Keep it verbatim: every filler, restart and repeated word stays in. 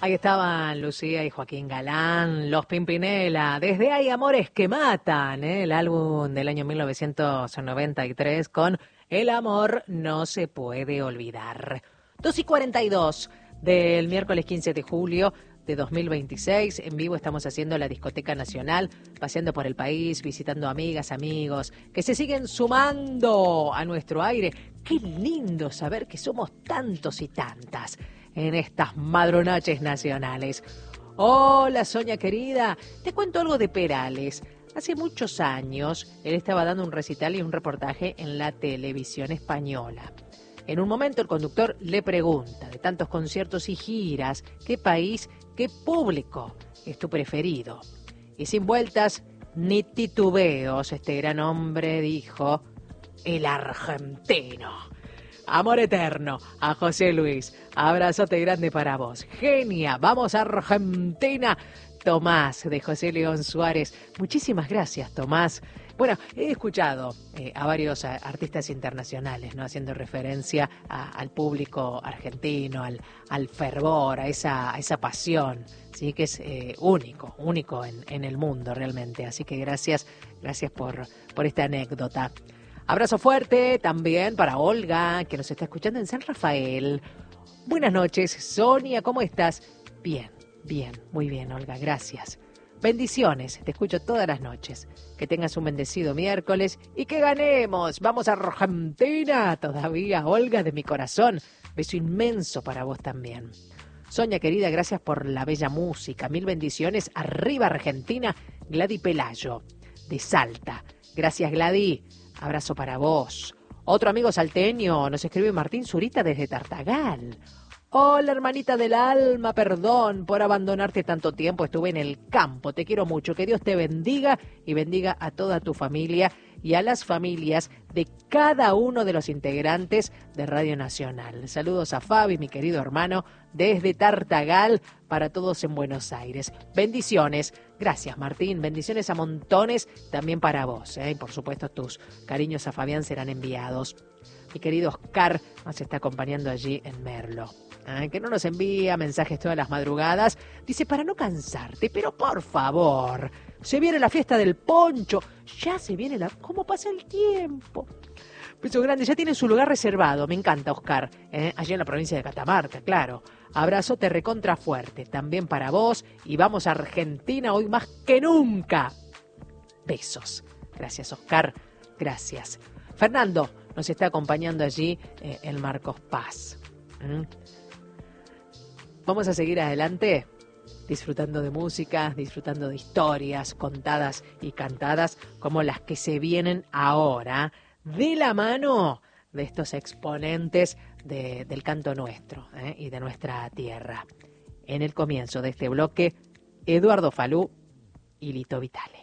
Ahí estaban Lucía y Joaquín Galán, Los Pimpinela, Desde Hay Amores que Matan, ¿eh? El álbum del año mil novecientos noventa y tres con El amor no se puede olvidar. dos y cuarenta y dos del miércoles quince de julio de dos mil veintiséis, en vivo estamos haciendo la Discoteca Nacional, paseando por el país, visitando amigas, amigos, que se siguen sumando a nuestro aire. Qué lindo saber que somos tantos y tantas en estas madronaches nacionales. Hola, Sonia querida, te cuento algo de Perales. Hace muchos años, él estaba dando un recital y un reportaje en la televisión española. En un momento el conductor le pregunta, de tantos conciertos y giras, ¿qué país, qué público es tu preferido? Y sin vueltas ni titubeos, este gran hombre dijo, el argentino. Amor eterno a José Luis, abrazote grande para vos. Genia, vamos a Argentina. Tomás, de José León Suárez. Muchísimas gracias, Tomás. Bueno, he escuchado eh, a varios a, artistas internacionales, ¿no? Haciendo referencia a, al público argentino, al, al fervor, a esa, a esa pasión, ¿sí? Que es eh, único, único en, en el mundo realmente. Así que gracias, gracias por, por esta anécdota. Abrazo fuerte también para Olga, que nos está escuchando en San Rafael. Buenas noches, Sonia, ¿cómo estás? Bien, bien, muy bien, Olga, gracias. Bendiciones, te escucho todas las noches. Que tengas un bendecido miércoles y que ganemos. Vamos a Argentina todavía, Olga, de mi corazón. Beso inmenso para vos también. Sonia, querida, gracias por la bella música. Mil bendiciones. Arriba Argentina, Glady Pelayo, de Salta. Gracias, Glady. Abrazo para vos. Otro amigo salteño nos escribe Martín Zurita desde Tartagal. Hola, hermanita del alma, perdón por abandonarte tanto tiempo, estuve en el campo, te quiero mucho, que Dios te bendiga y bendiga a toda tu familia y a las familias de cada uno de los integrantes de Radio Nacional. Saludos a Fabi, mi querido hermano, desde Tartagal, para todos en Buenos Aires. Bendiciones, gracias Martín, bendiciones a montones también para vos, ¿eh? Y por supuesto tus cariños a Fabián serán enviados. Mi querido Oscar nos está acompañando allí en Merlo. ¿Eh? Que no nos envía mensajes todas las madrugadas. Dice, para no cansarte, pero por favor, se viene la fiesta del poncho. Ya se viene la... ¿Cómo pasa el tiempo? Beso grande, ya tiene su lugar reservado. Me encanta, Oscar. ¿Eh? Allí en la provincia de Catamarca, claro. Abrazote recontra fuerte. También para vos. Y vamos a Argentina hoy más que nunca. Besos. Gracias, Oscar. Gracias. Fernando nos está acompañando allí eh, en Marcos Paz. ¿Mm? Vamos a seguir adelante disfrutando de música, disfrutando de historias contadas y cantadas como las que se vienen ahora, de la mano de estos exponentes de, del canto nuestro ¿eh? y de nuestra tierra. En el comienzo de este bloque, Eduardo Falú y Lito Vitale.